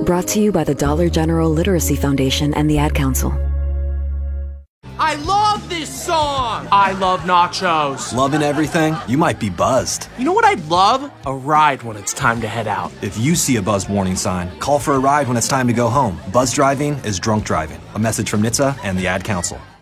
Brought to you by the Dollar General Literacy Foundation and the Ad Council. I love this song! I love nachos. Loving everything? You might be buzzed. You know what I'd love? A ride when it's time to head out. If you see a buzz warning sign, call for a ride when it's time to go home. Buzz driving is drunk driving. A message from NHTSA and the Ad Council.